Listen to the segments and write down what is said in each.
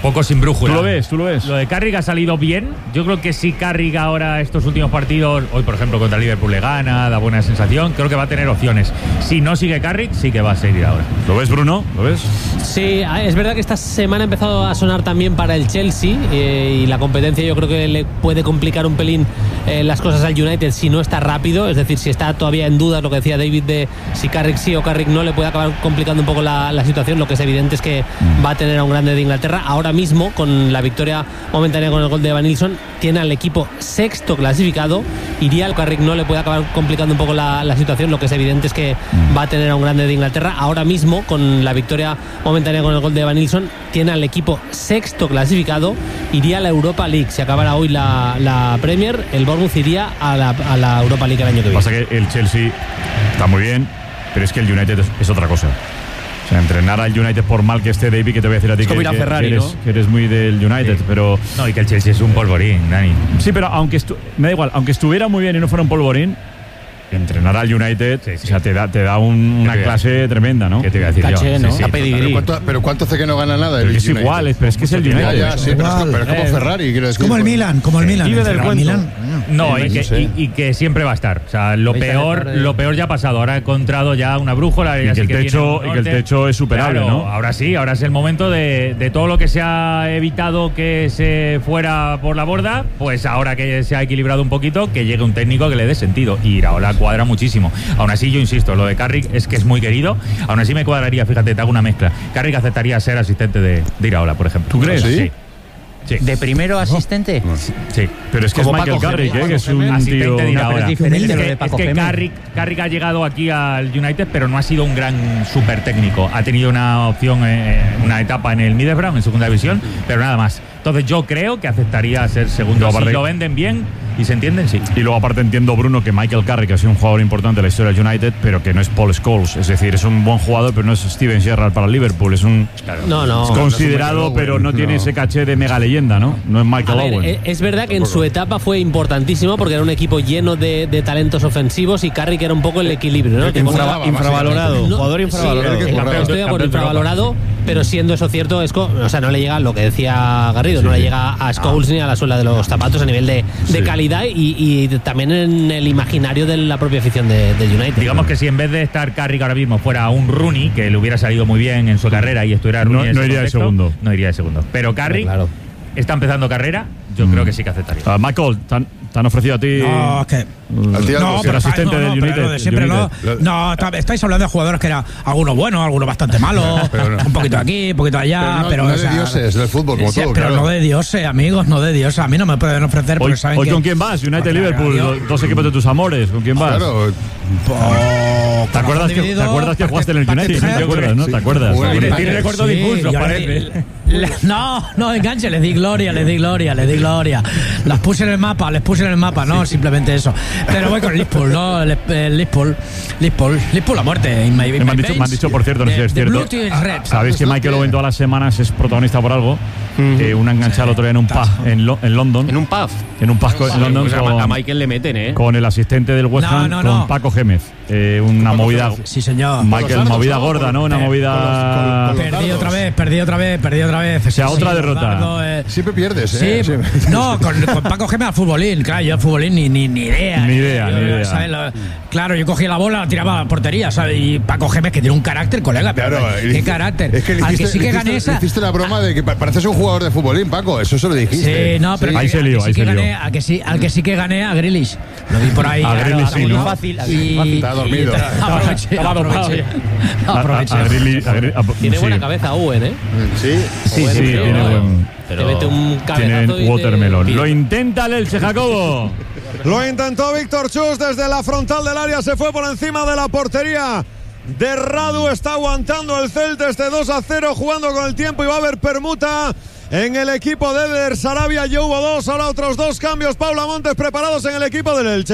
poco sin brújula. ¿Tú lo ves? Lo de Carrick ha salido bien. Yo creo que si Carrick ahora estos últimos partidos, hoy por ejemplo contra el Liverpool le gana, da buena sensación, creo que va a tener opciones. Si no sigue Carrick, sí que va a seguir ahora. ¿Lo ves, Bruno? ¿Lo ves? Sí, es verdad que esta semana ha empezado a sonar también para el Chelsea y la competencia yo creo que le puede complicar un pelín las cosas al United si no está rápido, es decir, si está todavía en duda lo que decía David de si Carrick sí o Carrick no, le puede acabar complicando un poco la situación. Lo que es evidente es que va a tener a un grande de Inglaterra. Ahora mismo, con la victoria momentánea con el gol de Evan Nilsson, tiene al equipo sexto clasificado. Iría al Carrick no le puede acabar complicando un poco la situación. Lo que es evidente es que va a tener a un grande de Inglaterra. Ahora mismo, con la victoria momentánea con el gol de Evan Nilsson, tiene al equipo sexto clasificado. Iría a la Europa League. Si acabara hoy la Premier, el Bournemouth iría a la Europa League el año que viene. Pasa que el Chelsea está muy bien, pero es que el United es otra cosa. O sea, entrenar al United, por mal que esté, David, que te voy a decir a ti, que eres muy del United, sí. Pero... No, y que el Chelsea es un polvorín, Dani. Sí, pero me da igual, aunque estuviera muy bien y no fuera un polvorín, entrenar al United, sí. O sea, te da una clase tremenda, ¿no? ¿Qué te voy a decir Caché, yo? ¿no? Sí. Pero ¿cuánto hace que no gana nada? Pero es igual, pero es que es el United. Ya, sí, pero es como Ferrari, quiero decir. Como el Milan. Vive del cuento. No, y que siempre va a estar. O sea, lo peor ya ha pasado. Ahora ha encontrado ya una brújula. Y que el techo es superable, claro, ¿no? Ahora sí, ahora es el momento de todo lo que se ha evitado que se fuera por la borda, pues ahora que se ha equilibrado un poquito, que llegue un técnico que le dé sentido. Y Iraola cuadra muchísimo. Aún así, yo insisto, lo de Carrick es que es muy querido. Aún así me cuadraría, fíjate, te hago una mezcla. Carrick aceptaría ser asistente de Iraola, por ejemplo. ¿Tú crees? Sí. ¿De primero asistente? Sí. Pero es que como es Michael Carrick, que es un asistente tío... de Iraola. Es que Carrick ha llegado aquí al United, pero no ha sido un gran super técnico. Ha tenido una opción, una etapa en el Middlesbrough, en segunda división, pero nada más. Entonces yo creo que aceptaría ser segundo. Si lo venden bien y se entienden, sí. Y luego aparte entiendo, Bruno, que Michael Carrick ha sido un jugador importante en la historia del United, pero que no es Paul Scholes. Es decir, es un buen jugador, pero no es Steven Gerrard para el Liverpool. Es un... Claro. Es considerado, no, pero no tiene ese caché de mega leyenda, ¿no? No es Michael Owen. Es verdad que en su etapa fue importantísimo porque era un equipo lleno de talentos ofensivos y Carrick era un poco el equilibrio, ¿no? Infravalorado. Jugador infravalorado. Estoy de acuerdo, infravalorado, pero siendo eso cierto, o sea, no le llega lo que decía Garrido, no le llega a Scholes ni a la suela de los zapatos a nivel de calidad y también en el imaginario de la propia afición del United. Digamos que si en vez de estar Carrick ahora mismo fuera un Rooney, que le hubiera salido muy bien en su carrera y estuviera Rooney no iría de segundo. No iría de segundo. Pero Carrick está empezando carrera, yo creo que sí que aceptaría. Michael, ¿te han ofrecido a ti? No, es que... pero asistente del United. Lo de siempre no. No, estáis hablando de jugadores que eran algunos buenos, algunos bastante malos, un poquito aquí, un poquito allá. Pero no de dioses del fútbol, como todo. Pero no de dioses, amigos, no de dioses. A mí no me pueden ofrecer porque saben hoy que... ¿con quién vas? United-Liverpool, dos equipos de tus amores. ¿Con quién vas? Claro. ¿Te acuerdas que jugaste en el United? ¿Te acuerdas, no? ¿Te acuerdas? Tiene recuerdo difuso, parece. No, enganche, les di gloria. Les puse en el mapa, no, simplemente eso. Pero voy con Liverpool, ¿no? Liverpool a muerte. Me han dicho, por cierto, no sé si es cierto. Sabéis que Michael Owen todas las semanas es protagonista por algo. Una enganchada el otro día en un pub en London. ¿En un pub? En un pub en London. A Michael le meten, ¿eh? Con el asistente del West Ham, con Paco Gémez. Una movida. Sí, señor. Michael, movida gorda, ¿no? Una movida. Perdí otra vez. O sea, otra derrota. Siempre pierdes, ¿eh? Sí. No, con Paco Gémez al futbolín. Claro, yo al futbolín ni idea. Ni idea. ¿Sabes? Claro, yo cogía la bola, la tiraba a la portería, ¿sabes? Y Paco Gémez, que tiene un carácter, colega. Claro, ¿qué carácter? Es que al que sí que gané esa. Hiciste la broma de que pareces un jugador de futbolín, Paco. Eso se lo dijiste. Sí, no, pero ahí se lió. Al que sí que gané a Grealish. Lo vi por ahí. A Grealish, sí, ¿no? Fácil. Está dormido. Aproveché. Tiene buena cabeza Owen, ¿eh? Sí, tiene buen. Te mete un cabezazo Tienen watermelon. Lo intenta el Elche, Jacobo. Lo intentó Víctor Chus desde la frontal del área, se fue por encima de la portería de Radu. Está aguantando el Celta este 2-0, jugando con el tiempo y va a haber permuta en el equipo de Eder Sarabia. Ya hubo dos, ahora otros dos cambios. Paula Montes preparados en el equipo del Elche.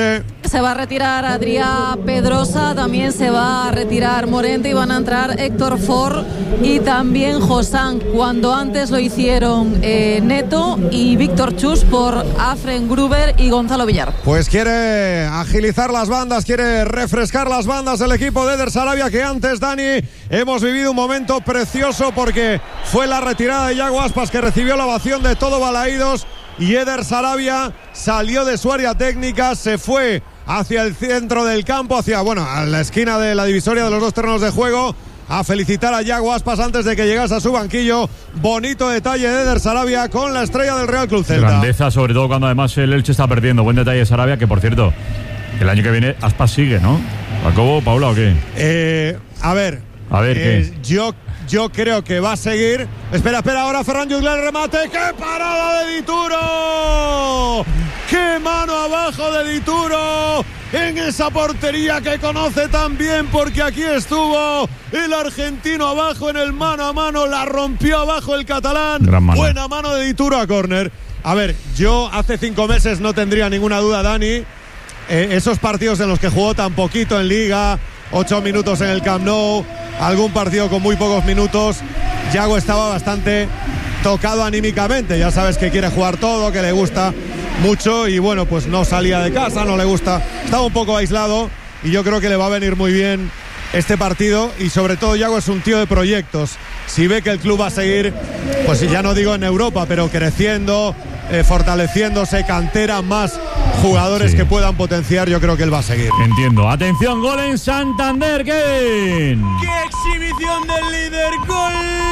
se va a retirar Adrià Pedrosa, también se va a retirar Morente y van a entrar Héctor Ford y también Josán, cuando antes lo hicieron Neto y Víctor Chus por Afren Gruber y Gonzalo Villar. Pues quiere agilizar las bandas, quiere refrescar las bandas el equipo de Eder Sarabia, que antes, Dani, hemos vivido un momento precioso porque fue la retirada de Yago Aspas, que recibió la ovación de todo Balaídos, y Eder Sarabia salió de su área técnica, se fue hacia el centro del campo, a la esquina de la divisoria de los dos terrenos de juego, a felicitar a Yago Aspas antes de que llegase a su banquillo. Bonito detalle de Eder Sarabia con la estrella del Real Club Celta. Grandeza, sobre todo cuando además el Elche está perdiendo. Buen detalle de Sarabia, que por cierto, el año que viene Aspas sigue, ¿no? ¿Jacobo, Paula o qué? A ver ¿qué? Yo creo que va a seguir. Espera, ahora Ferran Jutglar, el remate. ¡Qué parada de Dituro! ¡Qué mano abajo de Dituro! En esa portería que conoce tan bien, porque aquí estuvo el argentino abajo en el mano a mano, la rompió abajo el catalán. Buena mano de Dituro a córner. A ver, yo hace 5 meses no tendría ninguna duda, Dani. Esos partidos en los que jugó tan poquito en Liga, 8 minutos en el Camp Nou, algún partido con muy pocos minutos, Yago estaba bastante tocado anímicamente. Ya sabes que quiere jugar todo, que le gusta mucho y bueno, pues no salía de casa, no le gusta, estaba un poco aislado y yo creo que le va a venir muy bien este partido. Y sobre todo Yago es un tío de proyectos. Si ve que el club va a seguir, pues ya no digo en Europa, pero creciendo, fortaleciéndose, cantera, más jugadores que puedan potenciar, yo creo que él va a seguir. Entiendo. Atención, gol en Santander, Kevin. ¡Qué exhibición del líder! ¡Gol!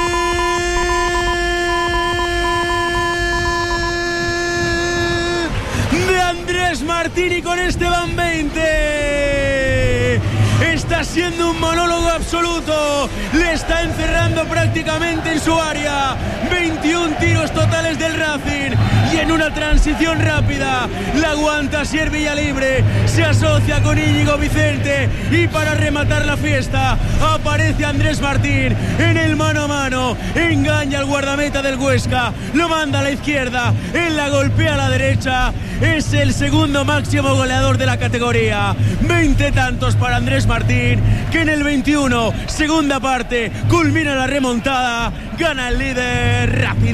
De Andrés Martini con Esteban 20. Está siendo un monólogo absoluto, le está encerrando prácticamente en su área. 21 tiros totales del Racing y en una transición rápida la aguanta Asier Villalibre, se asocia con Íñigo Vicente y para rematar la fiesta aparece Andrés Martín en el mano a mano, engaña al guardameta del Huesca, lo manda a la izquierda, él la golpea a la derecha. Es el segundo máximo goleador de la categoría. 20 tantos para Andrés Martín, que en el 21, segunda parte, culmina la remontada. Gana el líder, Racing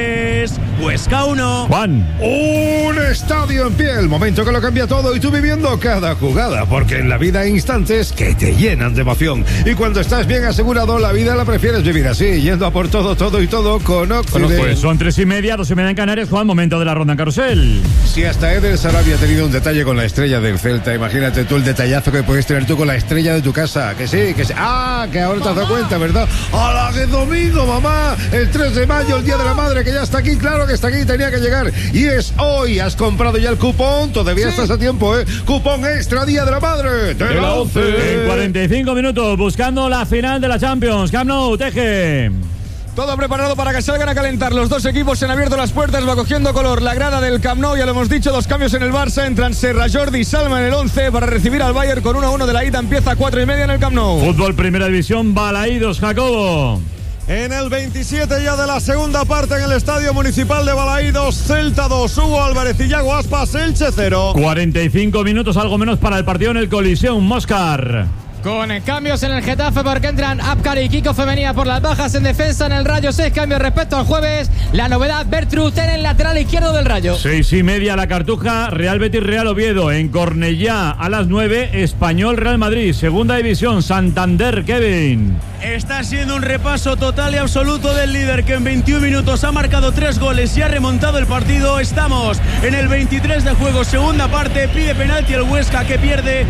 3, Huesca 1. Juan. Un estadio en pie, el momento que lo cambia todo y tú viviendo cada jugada, porque en la vida hay instantes que te llenan de emoción. Y cuando estás bien asegurado, la vida la prefieres vivir así, yendo a por todo con Occident. Pues son 3:30, 2:30 en Canarias, Juan, momento de la ronda en carrusel. Si hasta Eder Sarabia ha tenido un detalle con la estrella del Celta, imagínate tú el detallazo que puedes tener tú con la estrella de tu casa. Que sí. Ah, que ahora te has dado cuenta, ¿verdad? ¡Hala, que domingo, mamá! El 3 de mayo, el Día de la Madre, que ya está aquí, claro que está aquí, tenía que llegar. Y es hoy, has comprado ya el cupón, todavía estás a tiempo, ¿eh? Cupón extra Día de la Madre de la 11. En 45 minutos, buscando la final de la Champions. Camp Nou, Teje. Todo preparado para que salgan a calentar. Los dos equipos se han abierto las puertas, va cogiendo color la grada del Camp Nou. Ya lo hemos dicho, 2 cambios en el Barça. Entran Serra, Jordi y Salma en el 11 para recibir al Bayern con 1-1 de la ida. Empieza 4:30 en el Camp Nou. Fútbol Primera División, Balaídos, Jacobo. En el 27 ya de la segunda parte en el Estadio Municipal de Balaídos, Celta 2, Hugo Álvarez y Yago Aspas, Elche 0. 45 minutos, algo menos para el partido en el Coliseum, Moscar. Con cambios en el Getafe porque entran Abkar y Kiko Femenía por las bajas en defensa. En el Rayo 6 cambios respecto al jueves. La novedad, Bertrud en el lateral izquierdo del Rayo. 6:30 la Cartuja, Real Betis, Real Oviedo. En Cornellá a las 9, Español, Real Madrid. Segunda división, Santander, Kevin. Está siendo un repaso total y absoluto del líder, que en 21 minutos ha marcado 3 goles y ha remontado el partido. Estamos en el 23 de juego, segunda parte. Pide penalti el Huesca, que pierde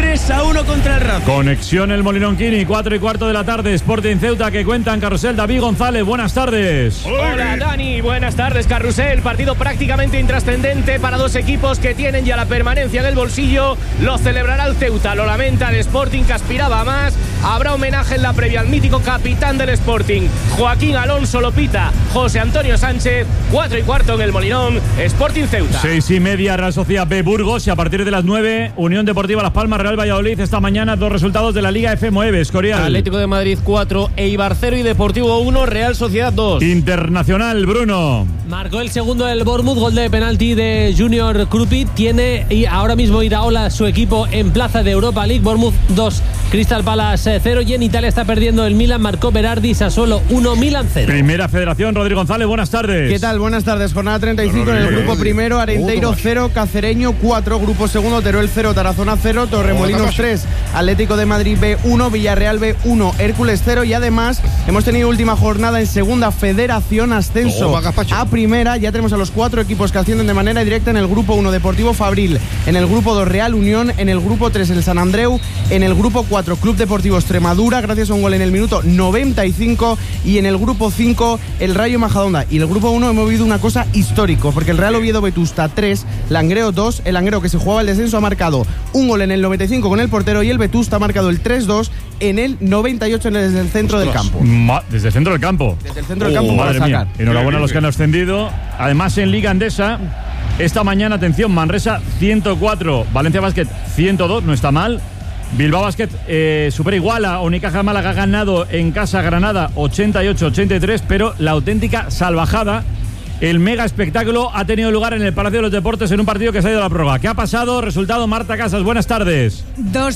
3-1 contra el Racing. Conexión el Molinón Quini, 4:15 de la tarde. Sporting Ceuta, que cuenta en carrusel. David González, buenas tardes. Hola Dani, buenas tardes. Carrusel, partido prácticamente intrascendente para dos equipos que tienen ya la permanencia en el bolsillo. Lo celebrará el Ceuta, lo lamenta el Sporting, que aspiraba a más. habrá homenaje en la previa al mítico capitán del Sporting, Joaquín Alonso Lopita, José Antonio Sánchez, 4:15 en el Molinón, Sporting Ceuta. 6:30, Real Sociedad B Burgos, y a partir de las 9, Unión Deportiva Las Palmas, Real Valladolid. Esta mañana 2 resultados de la Liga F9, Escorial. Atlético de Madrid 4, Eibar 0 y Deportivo 1, Real Sociedad 2. Internacional, Bruno. Marcó el segundo del Bournemouth, gol de penalti de Junior Krupi. Tiene y ahora mismo Iraola su equipo en plaza de Europa League. Bournemouth 2, Crystal Palace 0, y en Italia está perdiendo el Milan. Marcó Berardi, Sassuolo 1, Milan 0. Primera Federación, Rodrigo González, buenas tardes. ¿Qué tal? Buenas tardes. Jornada 35 en el grupo primero, Arenteiro 0, Cacereño 4, grupo segundo, Teruel 0, Tarazona 0, Torremolinos 3, Atlético de Madrid B 1, Villarreal B 1, Hércules 0, y además hemos tenido última jornada en segunda Federación, ascenso a primera. Ya tenemos a los 4 equipos que ascienden de manera directa. En el grupo 1, Deportivo Fabril, en el grupo 2, Real Unión, en el grupo 3, el San Andreu, en el grupo 4, Club Deportivo Extremadura, gracias a un gol en el minuto 95, y en el grupo 5, el Rayo Majadahonda. Y en el grupo 1 hemos vivido una cosa histórico, porque el Real Oviedo Vetusta 3, Langreo 2, el Langreo, que se jugaba el descenso, ha marcado un gol en el 95 con el portero, y el Vetusta ha marcado el 3-2 en el 98 desde el centro del campo. Desde el centro del campo. Desde el centro del campo, madre para sacar. Mía. Enhorabuena a los que han ascendido. Además, en Liga Endesa, esta mañana, atención, Manresa 104, Valencia Basket 102, no está mal. Bilbao Basket supera igual a Unicaja Málaga, ha ganado en casa Granada 88-83, pero la auténtica salvajada, el mega espectáculo, ha tenido lugar en el Palacio de los Deportes en un partido que se ha ido a la prórroga. ¿Qué ha pasado? Resultado, Marta Casas, buenas tardes.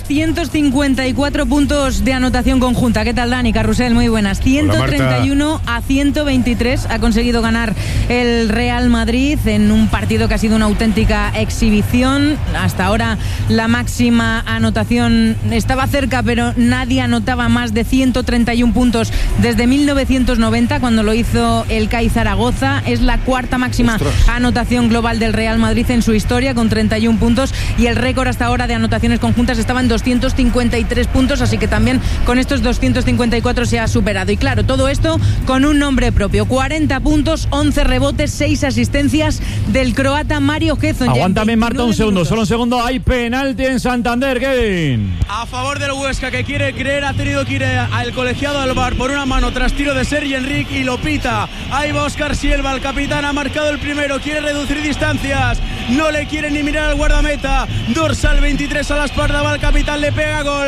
254 puntos de anotación conjunta. ¿Qué tal, Dani? Carrusel, muy buenas. 131 a 123 ha conseguido ganar el Real Madrid en un partido que ha sido una auténtica exhibición. Hasta ahora la máxima anotación estaba cerca, pero nadie anotaba más de 131 puntos desde 1990, cuando lo hizo el CAI Zaragoza. Es la cuarta máxima anotación global del Real Madrid en su historia, con 31 puntos, y el récord hasta ahora de anotaciones conjuntas estaba en 253 puntos, así que también con estos 254 se ha superado. Y claro, todo esto con un nombre propio: 40 puntos, 11 rebotes, 6 asistencias del croata Mario Gezon. Aguántame, Marta, un segundo, solo un segundo. Hay penalti en Santander, Kevin. A favor del Huesca, que quiere creer, ha tenido que ir al colegiado al VAR por una mano tras tiro de Sergi Enrique, y lo pita. Ahí va Óscar Sielva, el capitán, ha marcado el primero, quiere reducir distancias, no le quiere ni mirar al guardameta. Dorsal 23 a la espalda, va el capitán, le pega, gol.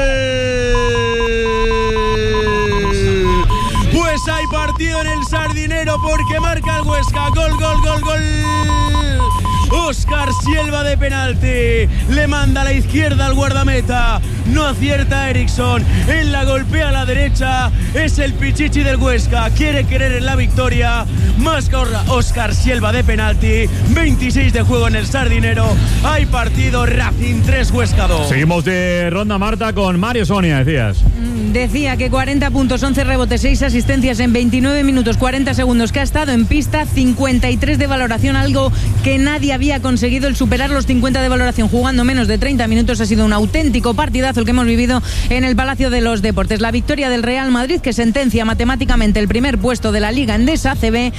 Pues hay partido en el Sardinero, porque marca el Huesca. Gol, gol, gol, gol. Óscar Sielva de penalti, le manda a la izquierda al guardameta, no acierta Eriksson, él la golpea a la derecha. Es el Pichichi del Huesca, quiere querer en la victoria. Más Óscar Sielva de penalti, 26 de juego en el Sardinero. Hay partido, Racing 3, Huesca 2. Seguimos de ronda, Marta, con Mario Sonia, decías. Decía que 40 puntos, 11 rebotes, 6 asistencias en 29 minutos 40 segundos que ha estado en pista, 53 de valoración, algo que nadie había conseguido, el superar los 50 de valoración jugando menos de 30 minutos. Ha sido un auténtico partidazo el que hemos vivido en el Palacio de los Deportes. La victoria del Real Madrid, que sentencia matemáticamente el primer puesto de la Liga Endesa ACB,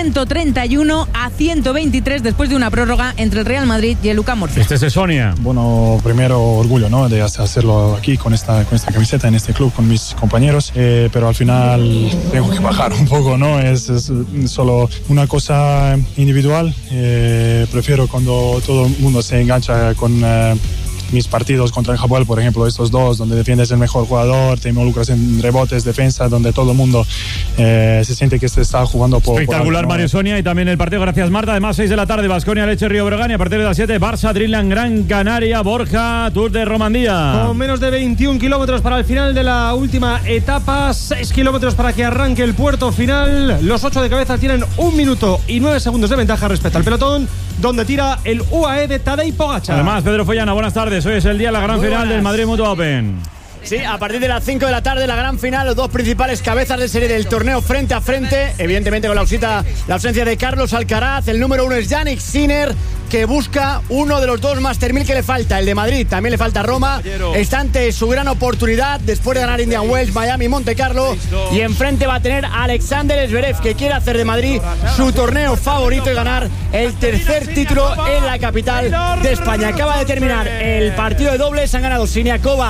131 a 123 después de una prórroga entre el Real Madrid y el UCAM Murcia. Este es Sonia. Bueno, primero orgullo, ¿no?, de hacerlo aquí con esta camiseta en este club con mis compañeros, pero al final tengo que bajar un poco, ¿no? Es solo una cosa individual. Prefiero cuando todo el mundo se engancha con mis partidos contra el Hapoel, por ejemplo, estos dos, donde defiendes el mejor jugador, te involucras en rebotes, defensa, donde todo el mundo se siente que se está jugando por espectacular, por Mario Sonia. Y también el partido, gracias, Marta. Además, 6 de la tarde, Baskonia Leche Río Breogán, y a partir de las 7, Barça Dreamland Gran Canaria, Borja, Tour de Romandía. Con menos de 21 kilómetros para el final de la última etapa, 6 kilómetros para que arranque el puerto final. Los 8 de cabeza tienen 1 minuto y 9 segundos de ventaja respecto al pelotón, donde tira el UAE de Tadej Pogačar. Además, Pedro Follana, buenas tardes. Hoy es el día de la gran final del Madrid Mutua Open. Sí, a partir de las 5 de la tarde, la gran final, los dos principales cabezas de serie del torneo frente a frente, evidentemente con la ausencia de Carlos Alcaraz. El número 1 es Yannick Sinner, que busca uno de los dos Master 1000 que le falta, el de Madrid, también le falta Roma. Está ante su gran oportunidad después de ganar Indian Wells, Miami, Monte Carlo, y enfrente va a tener a Alexander Zverev, que quiere hacer de Madrid su torneo favorito y ganar el tercer título en la capital de España. Acaba de terminar el partido de dobles, han ganado Siniakova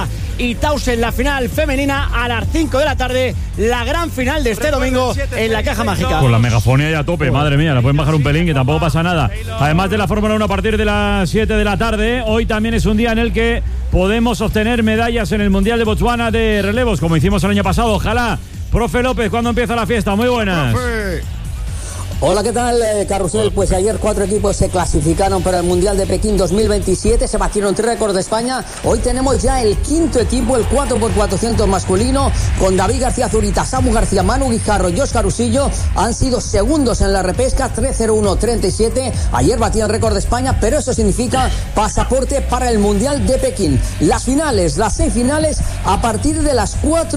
y Tausen, la final femenina a las 5 de la tarde, la gran final de este domingo en la Caja Mágica. Con la megafonía ya a tope, madre mía, la pueden bajar un pelín que tampoco pasa nada. Además de la Fórmula 1 a partir de las 7 de la tarde, hoy también es un día en el que podemos obtener medallas en el Mundial de Botswana de relevos, como hicimos el año pasado. Ojalá. Profe López, ¿cuándo empieza la fiesta? Muy buenas. Profe. Hola, ¿qué tal, Carrusel? Pues ayer 4 equipos se clasificaron para el Mundial de Pekín 2027, se batieron 3 récords de España. Hoy tenemos ya el 5.º equipo, el 4x400 masculino, con David García Zurita, Samu García, Manu Guijarro y Óscar Usillo. Han sido segundos en la repesca, 3:01:37. Ayer batían récord de España, pero eso significa pasaporte para el Mundial de Pekín. Las finales, las semifinales, a partir de las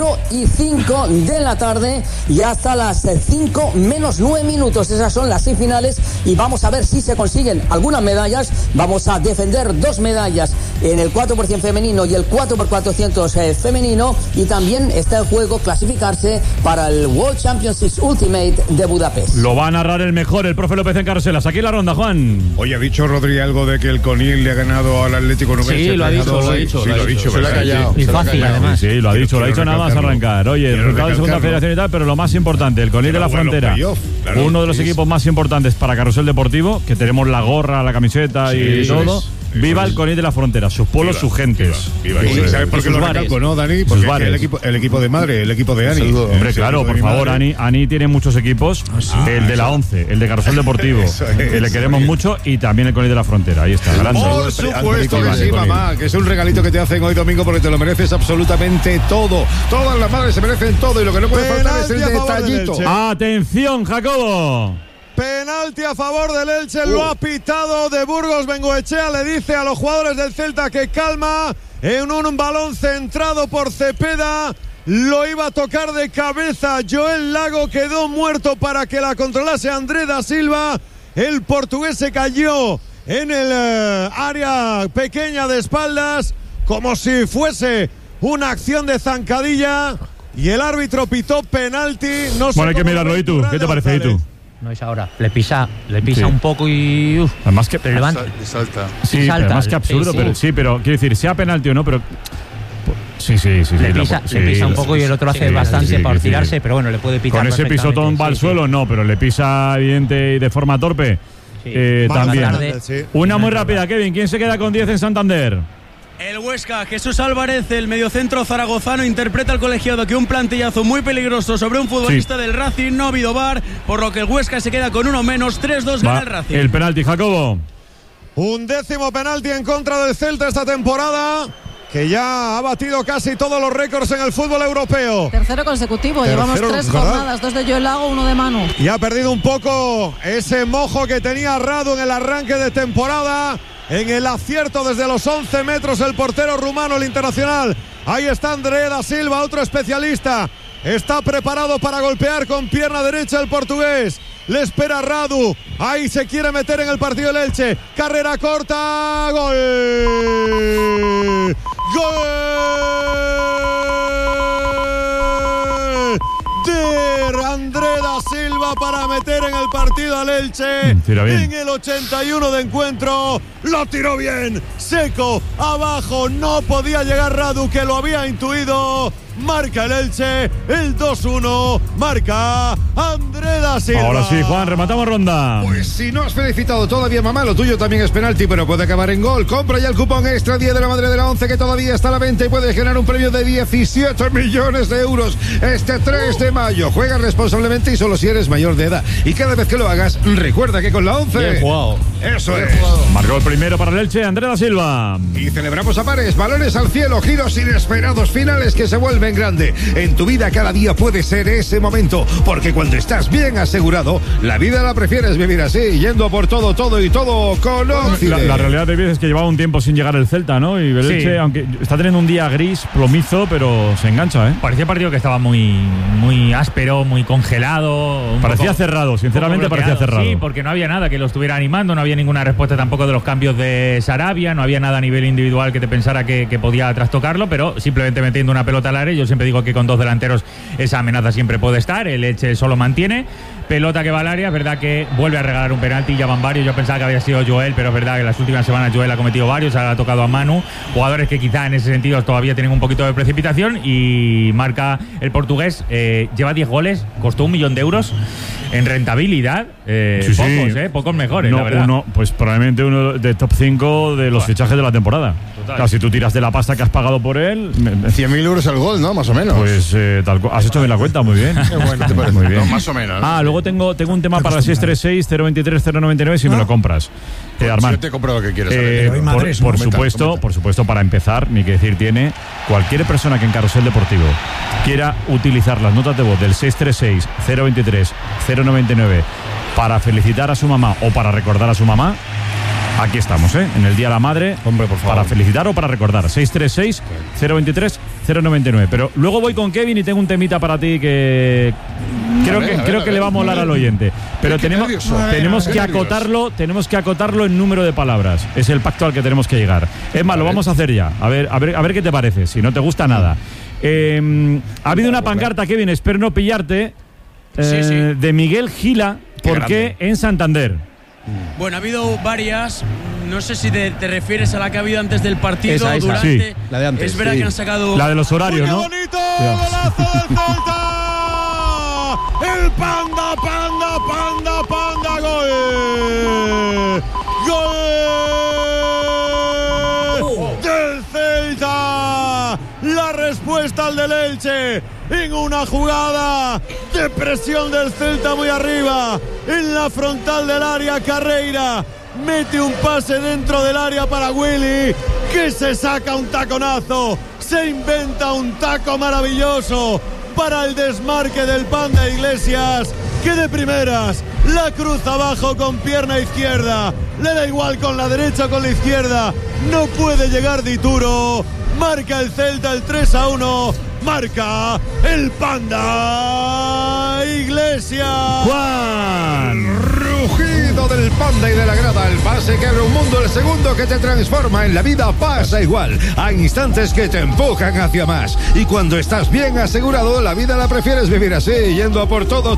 4:05 de la tarde y hasta las 5 menos 9 minutos. Esas son las semifinales y vamos a ver si se consiguen algunas medallas. Vamos a defender 2 medallas en el 4% femenino y el 4x400 femenino, y también está en juego clasificarse para el World Championships Ultimate de Budapest. Lo va a narrar el mejor, el profe López en Carruselas. Aquí en la ronda, Juan. Oye, ¿ha dicho Rodri algo de que el Conil le ha ganado al Atlético Nubense? Sí, lo ha dicho. Se lo ha callado. Y fácil, además. Sí, lo ha dicho nada más arrancar. Oye, el resultado de segunda federación y tal, pero lo más importante, el Conil de la Frontera. Uno de los equipos más importantes para Carrusel Deportivo, que tenemos la gorra, la camiseta y todo. Viva el Conil de la Frontera, sus pueblos, sus gentes. Viva. ¿Sabes por qué lo recalco, no, Dani? Porque el equipo de madre, el equipo de Ani. Hombre, claro, por favor, Ani tiene muchos equipos. El de la 11, el de Carrusel Deportivo, le queremos mucho, y también el Conil de la Frontera. Ahí está, grande. Por supuesto que sí, mamá, que es un regalito que te hacen hoy domingo porque te lo mereces absolutamente todo. Todas las madres se merecen todo y lo que no puede faltar es el detallito. Atención, Jacobo. Penalti a favor del Elche, lo ha pitado de Burgos. Bengoechea le dice a los jugadores del Celta que calma. En un balón centrado por Cepeda, lo iba a tocar de cabeza Joel Lago, quedó muerto para que la controlase André da Silva. El portugués se cayó en el área pequeña de espaldas, como si fuese una acción de zancadilla, y el árbitro pitó penalti. No sé, bueno, hay que mirarlo. ¿Y tú? ¿Qué te parece? ¿Y tú? No es ahora, le pisa un poco y además que pero levanta. Salta. Sí, salta, además que absurdo, sí. Pero sí, pero quiero decir, sea penalti o no, pero sí. Le pisa un poco y el otro hace bastante por tirarse, pero bueno, le puede pitar. Con ese pisotón va al suelo, no, pero le pisa evidente y de forma torpe. También. Una muy rápida, Kevin. ¿Quién se queda con 10 en Santander? El Huesca, Jesús Álvarez, el mediocentro zaragozano, interpreta al colegiado que un plantillazo muy peligroso sobre un futbolista del Racing, no ha habido VAR, por lo que el Huesca se queda con 1 menos, 3-2 gana el Racing. El penalti, Jacobo. 11º penalti en contra del Celta esta temporada, que ya ha batido casi todos los récords en el fútbol europeo. Tercero consecutivo, llevamos 3 jornadas, 2 de Joel Lago, 1 de Manu. Y ha perdido un poco ese mojo que tenía Radu en el arranque de temporada. En el acierto desde los 11 metros el portero rumano, el internacional. Ahí está André da Silva, otro especialista. Está preparado para golpear con pierna derecha el portugués. Le espera Radu. Ahí se quiere meter en el partido el Elche. Carrera corta. Gol. Gol de André da Silva para meter en el partido al Elche. En el 81 de encuentro lo tiró bien, seco, abajo, no podía llegar Radu, que lo había intuido. Marca el Elche, el 2-1, marca André da Silva. Ahora sí, Juan, rematamos ronda. Pues si no has felicitado todavía, mamá, lo tuyo también es penalti, pero puede acabar en gol. Compra ya el cupón extra 10 de la madre de la 11, que todavía está a la venta, y puedes ganar un premio de 17 millones de euros este 3 de mayo. Juega responsablemente y solo si eres mayor de edad. Y cada vez que lo hagas, recuerda que con la 11... Bien jugado. Eso bien es. Jugado. Marcó el primero para el Elche, André da Silva. Y celebramos a pares, balones al cielo, giros inesperados, finales que se vuelven grande. En tu vida cada día puede ser ese momento, porque cuando estás bien asegurado, la vida la prefieres vivir así, yendo por todo con Occidente. La realidad de vida es que llevaba un tiempo sin llegar el Celta, ¿no? Y el Elche, aunque está teniendo un día gris, plomizo, pero se engancha, ¿eh? Parecía partido que estaba muy áspero, muy congelado. Parecía cerrado, sinceramente parecía cerrado. Sí, porque no había nada que lo estuviera animando, no había ninguna respuesta tampoco de los cambios de Sarabia, no había nada a nivel individual que te pensara que podía trastocarlo, pero simplemente metiendo una pelota al área laterales. Yo siempre digo que con 2 delanteros esa amenaza siempre puede estar. El Elche solo mantiene. Pelota que va al área, es verdad que vuelve a regalar un penalti, ya van varios. Yo pensaba que había sido Joel, pero es verdad que en las últimas semanas Joel ha cometido varios, ha tocado a Manu, jugadores que quizá en ese sentido todavía tienen un poquito de precipitación, y marca el portugués. Lleva 10 goles, costó 1 millón de euros en rentabilidad. Pocos mejores, la verdad. Pues probablemente uno de top 5 de los fichajes de la temporada. Claro, si tú tiras de la pasta que has pagado por él, 100.000 euros el gol, ¿no? Más o menos. Pues has hecho bien la cuenta, muy bien. Muy bien. No, más o menos. Luego tengo un tema para el 636-023-099 si me lo compras. Armand, yo te compro lo que quieres. Por supuesto, para empezar, ni que decir tiene, cualquier persona que en Carrusel Deportivo quiera utilizar las notas de voz del 636-023-099 para felicitar a su mamá o para recordar a su mamá, aquí estamos, en el Día de la Madre. Hombre, por favor. Para felicitar o para recordar. 636-023-099. Pero luego voy con Kevin y tengo un temita para ti que creo que le va a molar al oyente. Pero tenemos que acotarlo en número de palabras. Es el pacto al que tenemos que llegar. Es más, lo vamos a hacer ya. A ver qué te parece. Si no te gusta nada. Ha habido una pancarta, Kevin, espero no pillarte, de Miguel Gila. ¿Por qué en Santander? Bueno, ha habido varias. No sé si te refieres a la que ha habido antes del partido. Esa. Durante. Sí, la de antes. Es verdad que han sacado. La de los horarios, ¿no? ¡Bonito! ¡Golazo del Celta! ¡El Panda! ¡Gol! ¡Gol! ¡Del Celta! La respuesta al del Elche en una jugada de presión del Celta muy arriba, en la frontal del área. Carreira mete un pase dentro del área para Willy, que se saca un taconazo, se inventa un taco maravilloso para el desmarque del Panda Iglesias, que de primeras la cruza abajo con pierna izquierda, le da igual con la derecha o con la izquierda, no puede llegar Dituro. Marca el Celta el 3-1. Marca el Panda Iglesias. Juan. Rugido del Panda y de la grada. El pase que abre un mundo. El segundo que te transforma en la vida pasa igual. Hay instantes que te empujan hacia más. Y cuando estás bien asegurado, la vida la prefieres vivir así, yendo a por todo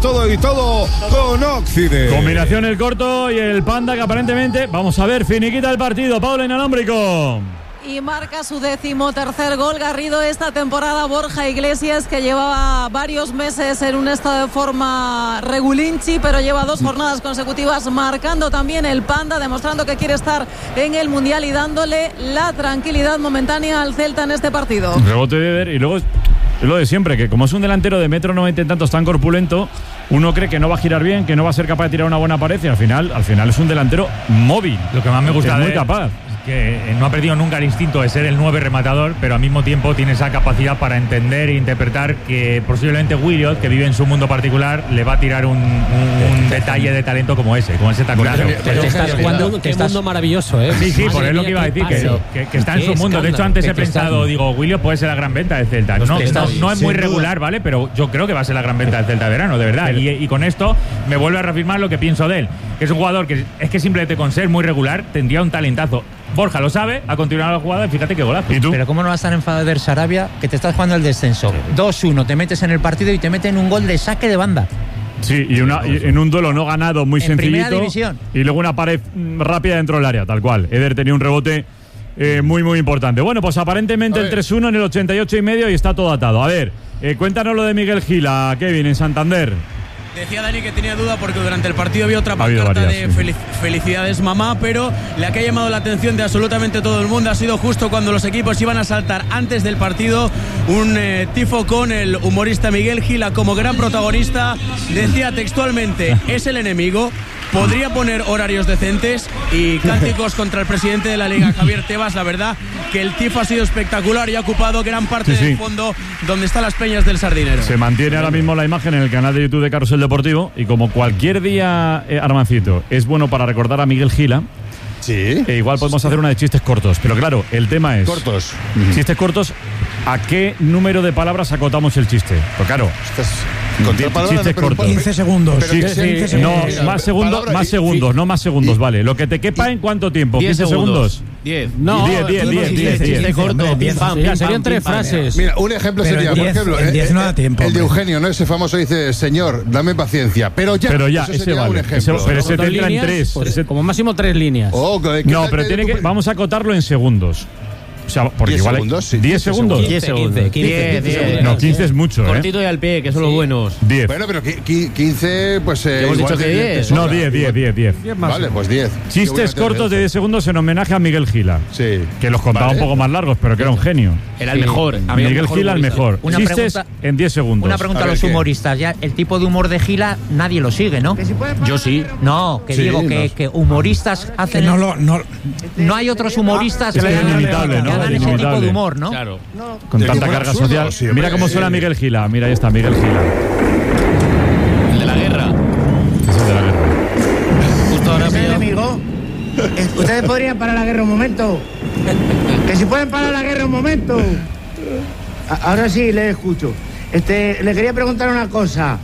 con Oxide. Combinación el corto y el Panda que aparentemente, vamos a ver, finiquita el partido. Paula Inalámbrico. Y marca su 13º gol Garrido esta temporada. Borja Iglesias, que llevaba varios meses en un estado de forma regulinchi, pero lleva 2 jornadas consecutivas marcando también el Panda, demostrando que quiere estar en el Mundial y dándole la tranquilidad momentánea al Celta en este partido. Rebote de Eder, y luego es lo de siempre, que como es un delantero de 1,90 m y tantos tan corpulento, uno cree que no va a girar bien, que no va a ser capaz de tirar una buena pared, y al final es un delantero móvil. Lo que más me gusta es de muy capaz. Que no ha perdido nunca el instinto de ser el 9 rematador, pero al mismo tiempo tiene esa capacidad para entender e interpretar que posiblemente Williot, que vive en su mundo particular, le va a tirar un detalle de talento como ese taconazo. Pero estás jugando qué mundo maravilloso, ¿eh? Sí, por eso es lo que iba a decir, que está en su mundo. De hecho, antes he pensado, Williot puede ser la gran venta del Celta. No es muy regular, ¿vale? Pero yo creo que va a ser la gran venta del Celta de verano, de verdad. Y con esto me vuelve a reafirmar lo que pienso de él, que es un jugador que es que simplemente con ser muy regular tendría un talentazo. Borja lo sabe, ha continuado la jugada y fíjate qué golazo. ¿Y tú? Pero ¿cómo no vas a estar enfadado de Sarabia, que te estás jugando el descenso? 2-1, te metes en el partido y te meten un gol de saque de banda. Sí, y en un duelo no ganado muy en sencillito. Primera división. Y luego una pared rápida dentro del área, tal cual. Eder tenía un rebote muy, muy importante. Bueno, pues aparentemente el 3-1 en el 88,5 y está todo atado. A ver, cuéntanos lo de Miguel Gila, Kevin, en Santander. Decía Dani que tenía duda porque durante el partido había otra pancarta de felicidades mamá, pero la que ha llamado la atención de absolutamente todo el mundo ha sido justo cuando los equipos iban a saltar antes del partido un tifo con el humorista Miguel Gila como gran protagonista. Decía textualmente: es el enemigo, podría poner horarios decentes y cánticos contra el presidente de la Liga, Javier Tebas. La verdad que el tifo ha sido espectacular y ha ocupado gran parte del fondo donde están las peñas del Sardinero. Se mantiene ahora mismo la imagen en el canal de YouTube de Carrusel Deportivo, y como cualquier día, Armancito, es bueno para recordar a Miguel Gila. Sí. Igual podemos hacer una de chistes cortos, pero claro, el tema es cortos. Chistes cortos, ¿a qué número de palabras acotamos el chiste? Pues claro, Contar palabras, chistes cortos. 15 segundos. No, más segundos, no más segundos, vale. Lo que te quepa en cuánto tiempo, 15 segundos. 10. No, 10. corto, serían 3 frases. Mira, un ejemplo sería, por ejemplo, en 10 no da tiempo. El de Eugenio, ¿no? Ese famoso dice, señor, dame paciencia. Pero ya, ese vale. Un ejemplo. Pero ese tendrá en 3. Pues, como máximo 3 líneas. No, pero vamos a acotarlo en segundos. O sea, porque 10 igual segundos, sí, 10 segundos. 15. No, 15 es mucho, Cortito y al pie, que son los buenos. 10. Bueno, pero 15, pues. Hemos dicho que 10. No, 10. Vale, pues 10. Chistes cortos de 10 segundos en homenaje a Miguel Gila. Sí. Que los contaba un poco más largos, pero que era un genio. Era el mejor. Miguel Gila, el mejor. Chistes en 10 segundos. Una pregunta a los humoristas. Ya el tipo de humor de Gila nadie lo sigue, ¿no? Yo sí. No, digo que humoristas hacen. No hay otros humoristas que hagan ese tipo de humor, ¿no? Claro. Con tanta carga social. Mira cómo suena Miguel Gila. Mira, ahí está Miguel Gila. El de la guerra. Es el de la guerra. Justo ahora mismo. Amigo, ustedes podrían parar la guerra un momento. Que si pueden parar la guerra un momento. Ahora sí le escucho. Le quería preguntar una cosa.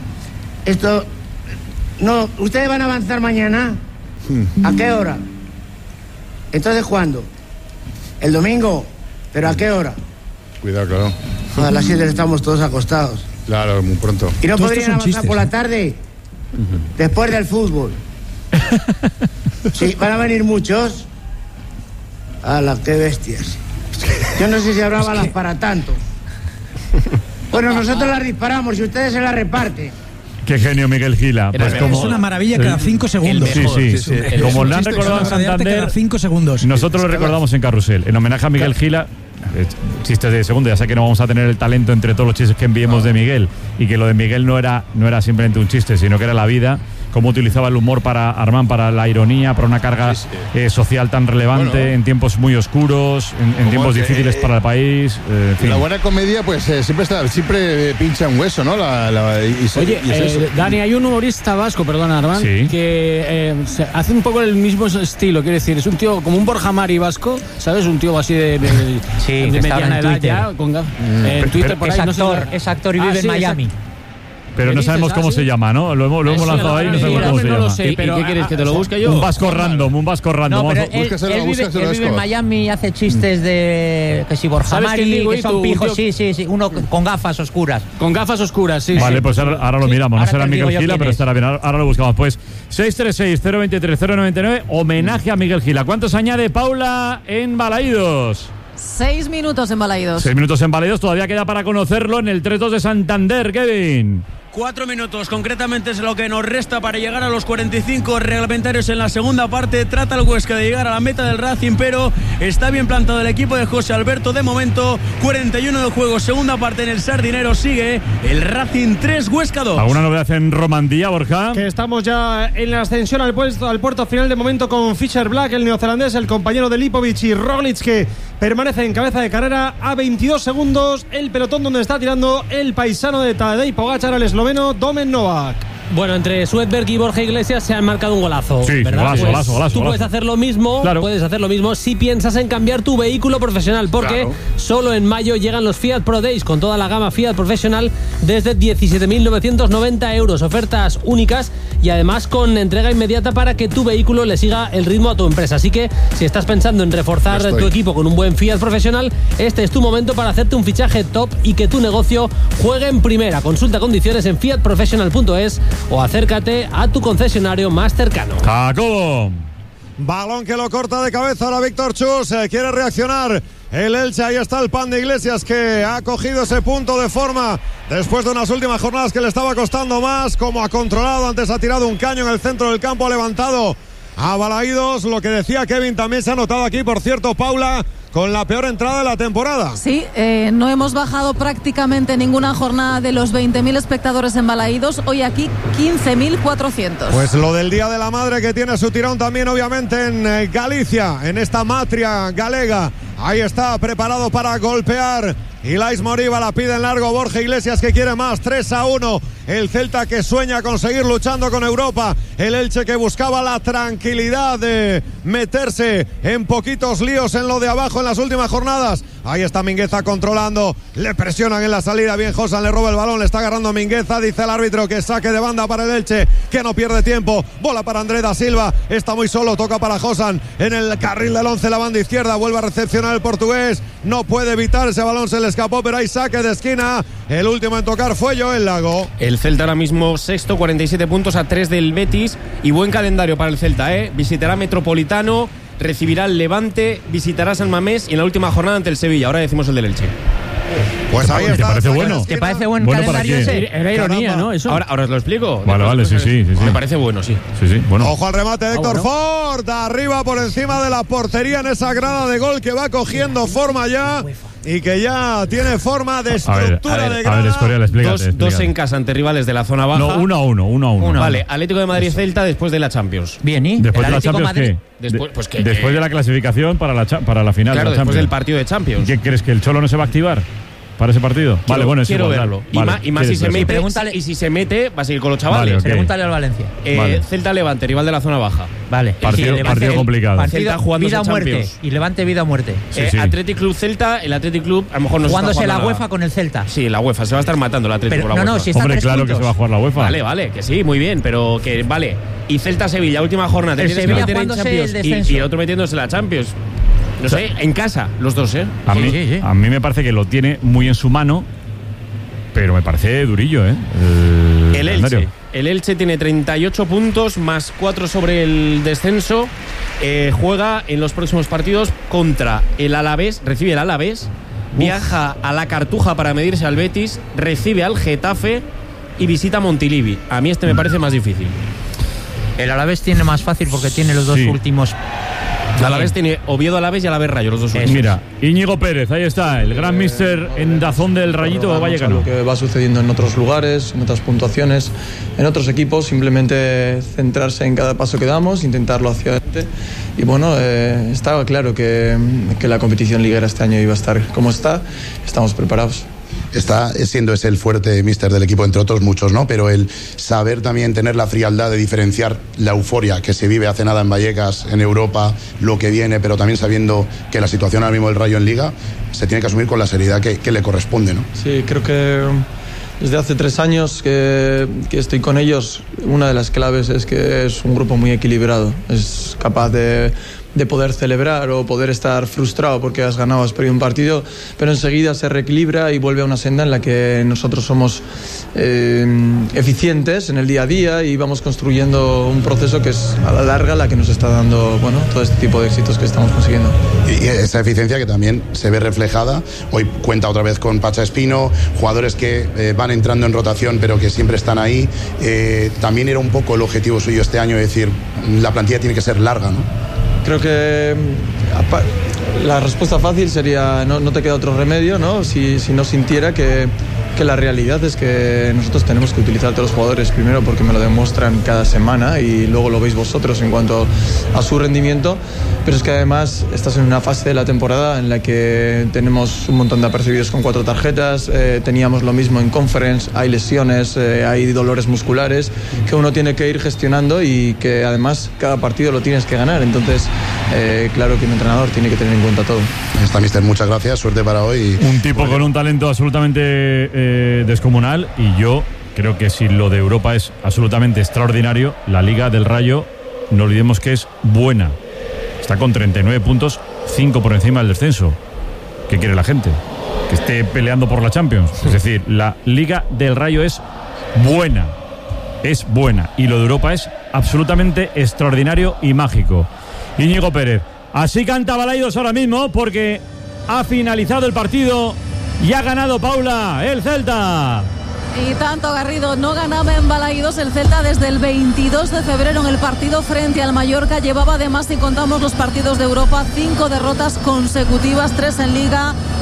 No, ¿ustedes van a avanzar mañana? ¿A qué hora? Entonces, ¿cuándo? ¿El domingo? ¿Pero a qué hora? Cuidado, claro. A las 7 estamos todos acostados. Claro, muy pronto. ¿Y no podrían avanzar por la tarde? Después del fútbol. Sí, van a venir muchos. ¡Hala, qué bestias! Yo no sé si habrá balas para tanto. Bueno, nosotros las disparamos y ustedes se las reparten. Qué genio Miguel Gila. Pues es una maravilla cada 5 segundos. Sí. Como le han recordado en Santander, cada 5 segundos. Nosotros lo recordamos en Carrusel. En homenaje a Miguel Gila, chistes de segundo. Ya sé que no vamos a tener el talento entre todos los chistes que enviemos de Miguel. Y que lo de Miguel no era simplemente un chiste, sino que era la vida. Cómo utilizaba el humor para Armán, para la ironía, para una carga social tan relevante en tiempos muy oscuros, en tiempos difíciles para el país. En fin. La buena comedia, pues siempre pincha un hueso, ¿no? Oye, Dani, hay un humorista vasco, perdona, Armán, que hace un poco el mismo estilo. Quiero decir, es un tío como un Borja Mari vasco, ¿sabes? Un tío así de mediana edad ya, en Twitter por ahí. Es actor y vive en Miami. Pero no sabemos cómo se llama, ¿no? Lo hemos lanzado ahí y no sabemos cómo se llama. No lo sé, pero ¿qué quieres que te lo busque yo? Un vasco random. No, pero él vive en Miami y hace chistes de que si Borja Mari, que son pijos, sí, uno con gafas oscuras. Con gafas oscuras, sí. Vale, pues ahora lo miramos. No será Miguel Gila, pero estará bien. Ahora lo buscamos. Pues 636-023-099, homenaje a Miguel Gila. ¿Cuántos añade Paula en Balaídos? 6 minutos en Balaídos. 6 minutos en Balaídos. Todavía queda para conocerlo en el 3-2 de Santander, Kevin. 4 minutos, concretamente es lo que nos resta para llegar a los 45 reglamentarios en la segunda parte. Trata el Huesca de llegar a la meta del Racing, pero está bien plantado el equipo de José Alberto. De momento, 41 de juego, segunda parte en el Sardinero. Sigue el Racing 3, Huesca 2. ¿Alguna novedad en Romandía, Borja? Que estamos ya en la ascensión al puerto final de momento con Fisher Black, el neozelandés, el compañero de Lipovic, y Roglic, que permanece en cabeza de carrera a 22 segundos. El pelotón donde está tirando el paisano de Tadej Pogačar, el esloveno Domen Novak. Bueno, entre Svedberg y Borja Iglesias se han marcado un golazo. Sí, ¿verdad? golazo. Tú puedes hacer lo mismo, si piensas en cambiar tu vehículo profesional, porque solo en mayo llegan los Fiat Pro Days con toda la gama Fiat Professional desde 17.990 euros. Ofertas únicas y además con entrega inmediata para que tu vehículo le siga el ritmo a tu empresa. Así que si estás pensando en reforzar tu equipo con un buen Fiat Professional, este es tu momento para hacerte un fichaje top y que tu negocio juegue en primera. Consulta condiciones en fiatprofessional.es o acércate a tu concesionario más cercano. Jacobo. Balón que lo corta de cabeza ahora Víctor Chus. Quiere reaccionar el Elche. Ahí está el Pan de Iglesias, que ha cogido ese punto de forma después de unas últimas jornadas que le estaba costando más. Como ha controlado, antes ha tirado un caño en el centro del campo, ha levantado a Balaídos. Lo que decía Kevin también se ha notado aquí, por cierto, Paula, con la peor entrada de la temporada. Sí, no hemos bajado prácticamente ninguna jornada de los 20.000 espectadores en Balaídos. Hoy aquí 15.400. Pues lo del Día de la Madre, que tiene su tirón también obviamente en Galicia, en esta matria galega. Ahí está, preparado para golpear. Ilais Moriba la pide en largo. Borja Iglesias, que quiere más. 3-1. El Celta, que sueña con seguir luchando con Europa El Elche, que buscaba la tranquilidad de meterse en poquitos líos en lo de abajo en las últimas jornadas. Ahí está Mingueza controlando, le presionan en la salida, bien Josan, le roba el balón, le está agarrando Mingueza, dice el árbitro que saque de banda para el Elche, que no pierde tiempo, bola para André da Silva, está muy solo, toca para Josan, en el carril del 11, la banda izquierda, vuelve a recepcionar el portugués, no puede evitar, ese balón se le escapó, pero hay saque de esquina, el último en tocar fue Joel Lago. El Celta ahora mismo sexto, 47 puntos a 3 del Betis, y buen calendario para el Celta, visitará Metropolitano, recibirá el Levante, visitará San Mamés y en la última jornada ante el Sevilla. Ahora decimos el del Elche. Pues ahí está. ¿Te parece bueno? ¿Te parece buen ¿Bueno calendario ese? Era ironía, ¿no? Eso. Ahora os lo explico. Vale, sí. Me parece bueno, sí. Sí, bueno. Ojo al remate de Héctor Ford, arriba por encima de la portería en esa grada de gol que va cogiendo forma ya. Y que ya tiene forma de estructura de grada. A ver, Escorial, explícate. Dos en casa ante rivales de la zona baja. No, 1-1. Vale, Atlético de Madrid-Celta después de la Champions. Bien, ¿y? ¿Después de la Champions Madrid? qué? Después de la clasificación para la final claro, de la Champions. después del partido de Champions. ¿Qué crees, que el Cholo no se va a activar para ese partido? Vale, bueno, es quiero igual, verlo. Vale, y más si se mete, y si se mete, va a seguir con los chavales. Vale, okay. Pregúntale al Valencia. Celta-Levante, rival de la zona baja. Vale. Partido complicado. Celta jugando vida o muerte. Y Levante, vida o muerte. Sí. Athletic Club Celta, el Athletic Club a lo mejor no jugándose se está la UEFA con el Celta. Sí, la UEFA, se va a estar matando el Athletic con la UEFA. No, si está Hombre, claro puntos. que se va a jugar la UEFA. Vale, que sí, muy bien, pero que vale. Y Celta-Sevilla, última jornada. El Tienes Sevilla que meter en jugándose Champions el descenso. y otro metiéndose la Champions. No sé, en casa, los dos, A mí me parece que lo tiene muy en su mano, pero me parece durillo, El Elche tiene 38 puntos más 4 sobre el descenso. Juega en los próximos partidos contra el Alavés, recibe el Alavés, viaja a la Cartuja para medirse al Betis, recibe al Getafe y visita Montilivi. A mí me parece más difícil. El Alavés tiene más fácil porque tiene los dos últimos. El Alavés tiene Oviedo Alavés y Alavés Rayo, los dos últimos. Mira, Íñigo Pérez, ahí está, el gran míster en Dazón del Rayito Vallecano. Lo que va sucediendo en otros lugares, en otras puntuaciones, en otros equipos, simplemente centrarse en cada paso que damos, intentarlo hacia adelante. Y bueno, estaba claro que la competición liguera este año iba a estar como está, estamos preparados. Está siendo ese el fuerte míster del equipo, entre otros muchos, ¿no? Pero el saber también tener la frialdad de diferenciar la euforia que se vive hace nada en Vallecas, en Europa, lo que viene, pero también sabiendo que la situación ahora mismo del Rayo en Liga se tiene que asumir con la seriedad que le corresponde, ¿no? Sí, creo que desde hace 3 años que estoy con ellos, una de las claves es que es un grupo muy equilibrado, es capaz de poder celebrar o poder estar frustrado porque has ganado, has perdido un partido, pero enseguida se reequilibra y vuelve a una senda en la que nosotros somos eficientes en el día a día y vamos construyendo un proceso que es a la larga la que nos está dando todo este tipo de éxitos que estamos consiguiendo. Y esa eficiencia que también se ve reflejada, hoy cuenta otra vez con Pacha Espino, jugadores que van entrando en rotación pero que siempre están ahí. También era un poco el objetivo suyo este año, es decir, la plantilla tiene que ser larga, ¿no? Creo que la respuesta fácil sería no te queda otro remedio, ¿no? Si no sintiera que la realidad es que nosotros tenemos que utilizar a todos los jugadores, primero porque me lo demuestran cada semana y luego lo veis vosotros en cuanto a su rendimiento, pero es que además estás en una fase de la temporada en la que tenemos un montón de apercibidos con 4 tarjetas, teníamos lo mismo en Conference, hay lesiones, hay dolores musculares que uno tiene que ir gestionando y que además cada partido lo tienes que ganar, entonces claro que un entrenador tiene que tener en cuenta todo. Está, mister, muchas gracias, suerte para hoy. Un tipo con un talento absolutamente descomunal, y yo creo que si lo de Europa es absolutamente extraordinario, la Liga del Rayo, no olvidemos que es buena. Está con 39 puntos, 5 por encima del descenso. ¿Qué quiere la gente? Que esté peleando por la Champions. Es decir, la Liga del Rayo es buena. Es buena. Y lo de Europa es absolutamente extraordinario y mágico. Íñigo Pérez. Así canta Balaidos ahora mismo porque ha finalizado el partido y ha ganado, Paula, el Celta. Y tanto, Garrido, no ganaba en Balaidos el Celta desde el 22 de febrero en el partido frente al Mallorca. Llevaba además, si contamos los partidos de Europa, 5 derrotas consecutivas, 3 en Liga,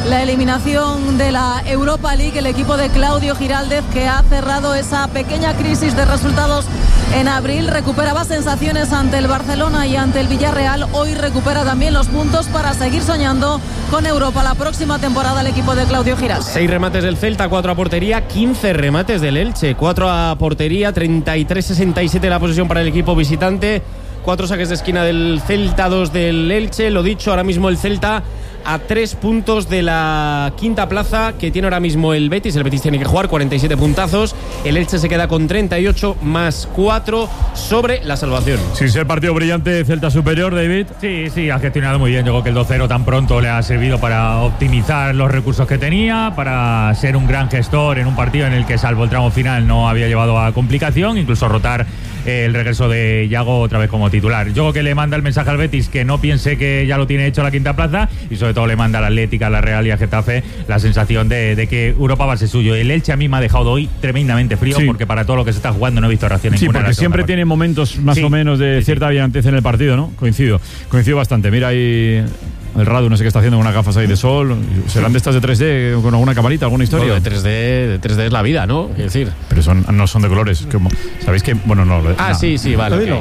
la eliminación de la Europa League, el equipo de Claudio Giraldez, que ha cerrado esa pequeña crisis de resultados en abril, recuperaba sensaciones ante el Barcelona y ante el Villarreal. Hoy recupera también los puntos para seguir soñando con Europa la próxima temporada el equipo de Claudio Giraldez. 6 remates del Celta, 4 a portería, 15 remates del Elche, 4 a portería, 33-67 la posesión para el equipo visitante, 4 saques de esquina del Celta, 2 del Elche. Lo dicho, ahora mismo el Celta a 3 puntos de la quinta plaza que tiene ahora mismo el Betis. El Betis tiene que jugar 47 puntazos. El Elche se queda con 38 más 4 sobre la salvación. Sin ser partido brillante, Celta superior, David. Sí, ha gestionado muy bien. Yo creo que el 2-0 tan pronto le ha servido para optimizar los recursos que tenía, para ser un gran gestor en un partido en el que, salvo el tramo final, no había llevado a complicación, incluso rotar el regreso de Yago otra vez como titular. Yo creo que le manda el mensaje al Betis que no piense que ya lo tiene hecho la quinta plaza, y sobre todo le manda al Atlético, a la Real y a Getafe la sensación de que Europa va a ser suyo. El Elche a mí me ha dejado hoy tremendamente frío, porque para todo lo que se está jugando no he visto reacción ninguna. Sí, porque siempre tiene momentos más o menos de cierta brillantez en el partido, ¿no? Coincido bastante. Mira ahí el Radu, no sé qué está haciendo con unas gafas ahí de sol. ¿Serán de estas de 3D con alguna camarita, alguna historia? No, de 3D es la vida, ¿no? Es decir, pero no son de colores. Como, ¿sabéis qué? Bueno, no. Sí, vale. Okay.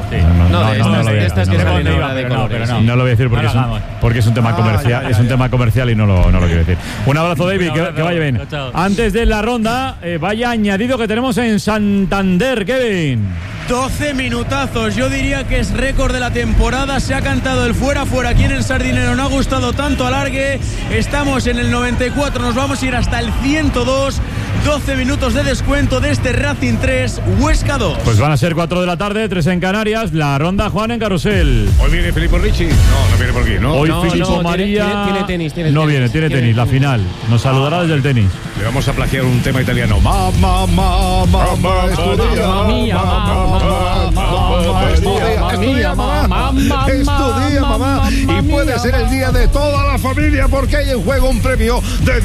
De estas que salen ahora de colores. No lo voy a decir porque es un tema comercial. Es un tema comercial y no lo quiero decir. Un abrazo, David, que vaya bien. Antes de la ronda, vaya añadido que tenemos en Santander, Kevin. 12 minutazos, yo diría que es récord de la temporada. Se ha cantado el fuera aquí en el Sardinero, no ha gustado tanto alargue. Estamos en el 94, nos vamos a ir hasta el 102. 12 minutos de descuento de este Racing 3, Huesca 2. Pues van a ser 4 de la tarde, 3 en Canarias. La ronda, Juan, en Carrusel. Hoy viene Filippo Ricci. No viene por aquí, ¿no? Hoy Filippo María tiene tenis. Tiene tenis, la final. Nos saludará desde el tenis. Le vamos a plagiar un tema italiano. Mamma estudia, mamá. Y puede ser el día de toda la familia, porque hay en juego un premio de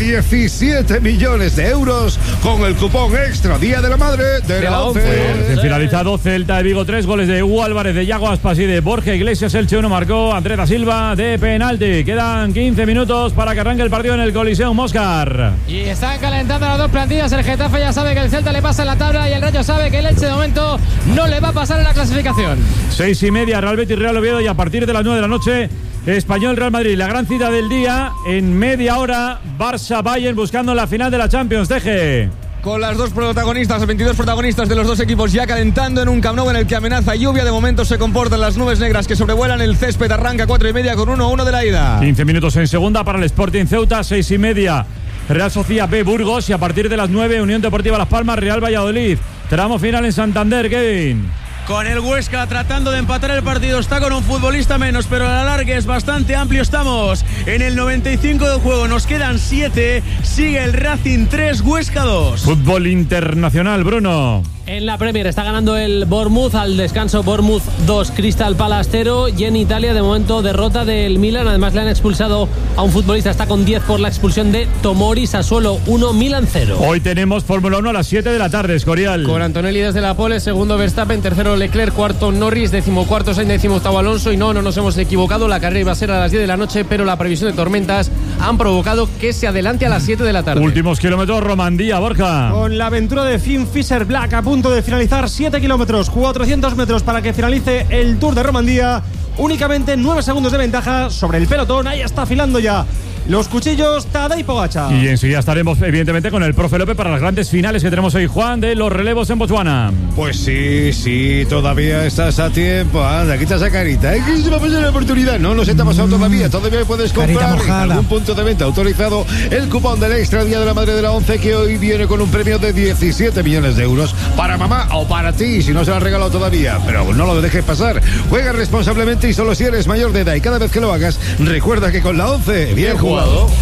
17 millones de euros con el cupón extra Día de la Madre de la 11. Finalizado, Celta de Vigo 3 goles de Hugo Álvarez, de Yago Aspas y de Borja Iglesias. Elche 1 marcó Andrés da Silva de penalti. Quedan 15 minutos para que arranque el partido en el Coliseum Moscar. Y están calentando las dos plantillas. El Getafe ya sabe que el Celta le pasa en la tabla y el Rayo sabe que el Elche de momento no le va a pasar en la clasificación. 6:30, Real Betis, Real Oviedo, y a partir de las 9 de la noche, Español Real Madrid. La gran cita del día, en media hora, Barça Bayern buscando la final de la Champions. Deje. Con las dos protagonistas, 22 protagonistas de los dos equipos ya calentando en un Camp Nou en el que amenaza lluvia. De momento se comportan las nubes negras que sobrevuelan el césped. Arranca 4:30 con 1-1 de la ida. 15 minutos en segunda para el Sporting Ceuta. 6:30, Real Sociedad B Burgos, y a partir de las 9, Unión Deportiva Las Palmas, Real Valladolid. Tramo final en Santander, Kevin. Con el Huesca tratando de empatar el partido, está con un futbolista menos, pero el alargue es bastante amplio. Estamos en el 95 del juego, nos quedan 7. Sigue el Racing 3, Huesca 2. Fútbol internacional, Bruno. En la Premier está ganando el Bournemouth al descanso. Bournemouth 2, Crystal Palace 0. Y en Italia, de momento, derrota del Milan. Además, le han expulsado a un futbolista. Está con 10 por la expulsión de Tomori. Sassuolo 1, Milan 0. Hoy tenemos Fórmula 1 a las 7 de la tarde, Escorial. Con Antonelli desde la pole, segundo Verstappen, tercero Leclerc, cuarto Norris, 14º Sainz, 18º Alonso. Y no nos hemos equivocado. La carrera iba a ser a las 10 de la noche, pero la previsión de tormentas han provocado que se adelante a las 7 de la tarde. Últimos kilómetros, Romandía, Borja. Con la aventura de Finn Fisher Black a punto de finalizar, 7 kilómetros, 400 metros para que finalice el Tour de Romandía. Únicamente 9 segundos de ventaja sobre el pelotón. Ahí está afilando ya los cuchillos Tadej Pogačar. Y enseguida estaremos, evidentemente, con el profe López para las grandes finales que tenemos hoy, Juan, de los relevos en Botswana. Pues sí, todavía estás a tiempo. Anda, quita esa carita. ¿Qué se va a pasar la oportunidad? No se te ha pasado todavía. Todavía puedes comprar en algún punto de venta autorizado el cupón del Extra Día de la Madre de la 11, que hoy viene con un premio de 17 millones de euros para mamá o para ti, si no se lo han regalado todavía. Pero no lo dejes pasar. Juega responsablemente y solo si eres mayor de edad. Y cada vez que lo hagas, recuerda que con la 11, bien jugado.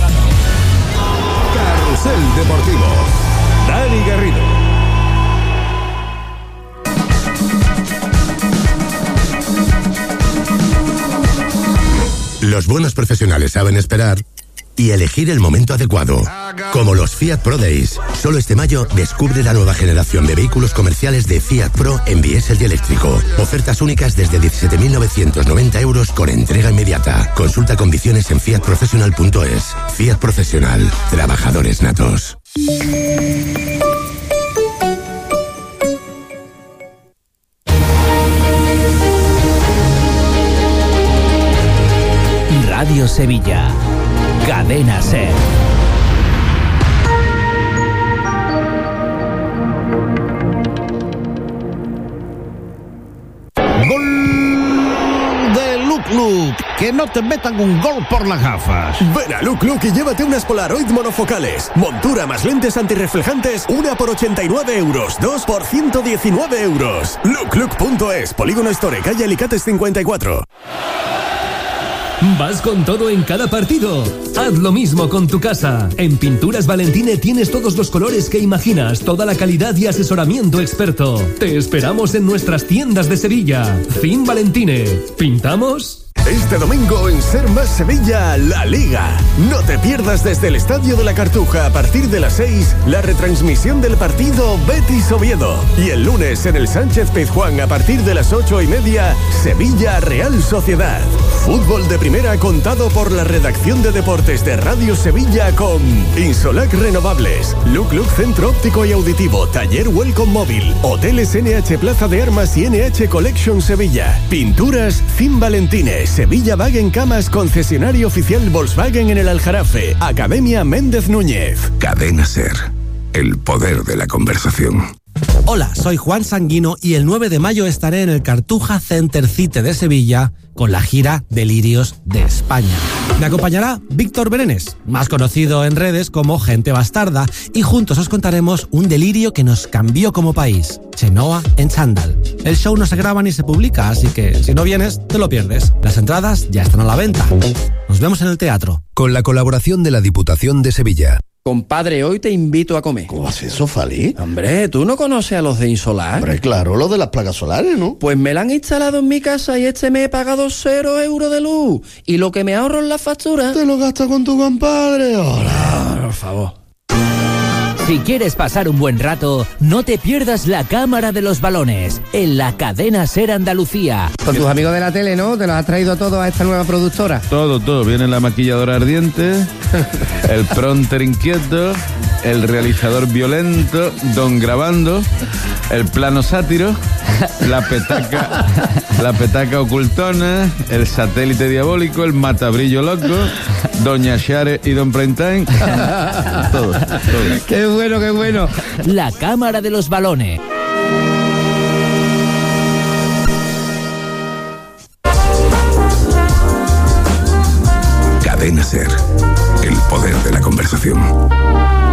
Carrusel Deportivo, Dani Garrido. Los buenos profesionales saben esperar, y elegir el momento adecuado. Como los Fiat Pro Days. Solo este mayo descubre la nueva generación de vehículos comerciales de Fiat Pro en diésel y eléctrico. Ofertas únicas desde 17.990 euros con entrega inmediata. Consulta condiciones en fiatprofessional.es. Fiat Profesional. Trabajadores natos. Radio Sevilla. Cadena SER. Gol de Luc Luc. Que no te metan un gol por las gafas. Ven a Luc Luc y llévate unas Polaroid monofocales. Montura más lentes antirreflejantes, una por 89 euros, dos por 119 euros. LucLuc.es, Polígono Store, calle Alicates 54. Vas con todo en cada partido. Haz lo mismo con tu casa. En Pinturas Valentine tienes todos los colores que imaginas, toda la calidad y asesoramiento experto. Te esperamos en nuestras tiendas de Sevilla. Fin Valentine. ¿Pintamos? Este domingo en Ser Más Sevilla, la Liga. No te pierdas desde el Estadio de la Cartuja a partir de las 6 la retransmisión del partido Betis-Oviedo. Y el lunes en el Sánchez Pizjuán a partir de las 8:30, Sevilla-Real Sociedad. Fútbol de primera contado por la redacción de deportes de Radio Sevilla con Insolac Renovables, Luc Luc Centro Óptico y Auditivo, Taller Welcome Móvil, Hoteles NH Plaza de Armas y NH Collection Sevilla, Pinturas Fin Valentine, Sevilla Wagen Camas, concesionario oficial Volkswagen en el Aljarafe, Academia Méndez Núñez. Cadena SER. El poder de la conversación. Hola, soy Juan Sanguino y el 9 de mayo estaré en el Cartuja Center Cite de Sevilla con la gira Delirios de España. Me acompañará Víctor Berenes, más conocido en redes como Gente Bastarda, y juntos os contaremos un delirio que nos cambió como país, Chenoa en chándal. El show no se graba ni se publica, así que si no vienes, te lo pierdes. Las entradas ya están a la venta. Nos vemos en el teatro. Con la colaboración de la Diputación de Sevilla. Compadre, hoy te invito a comer. ¿Cómo haces eso, Fali? Hombre, ¿tú no conoces a los de Insolar? Hombre, claro, los de las placas solares, ¿no? Pues me la han instalado en mi casa y este mes he pagado 0 euros de luz. Y lo que me ahorro en la factura... ¿Te lo gastas con tu compadre? Hola, por favor. Si quieres pasar un buen rato, no te pierdas la Cámara de los Balones en la Cadena SER Andalucía. Con tus amigos de la tele, ¿no? ¿Te los has traído todos a esta nueva productora? Todo. Viene la maquilladora ardiente, el pronter inquieto, el realizador violento, don grabando, el plano sátiro, la petaca ocultona, el satélite diabólico, el matabrillo loco, doña Share y don Primetime. Todo. Qué bueno. La Cámara de los Balones. Cadena SER. El poder de la conversación.